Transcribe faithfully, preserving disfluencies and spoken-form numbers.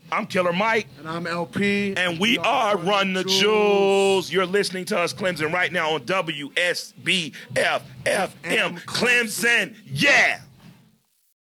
I'm Killer Mike. And I'm L P. And we, we are Run, Run the Jewels. Jewels. You're listening to us, Clemson, right now on W S B F F M Clemson. Yeah.